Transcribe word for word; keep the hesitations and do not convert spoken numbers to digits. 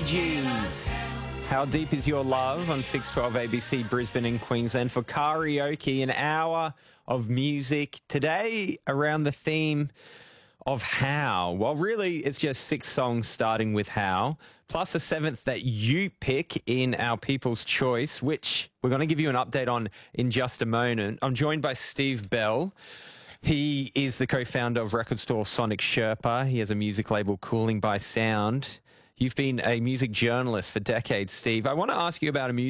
Gees. How Deep Is Your Love on six twelve A B C Brisbane and Queensland for karaoke, an hour of music. Today around the theme of how. Well, really, it's just six songs starting with how, plus a seventh that you pick in our People's Choice, which we're going to give you an update on in just a moment. I'm joined by Steve Bell. He is the co-founder of record store Sonic Sherpa. He has a music label, Cooling by Sound. You've been a music journalist for decades, Steve. I want to ask you about a music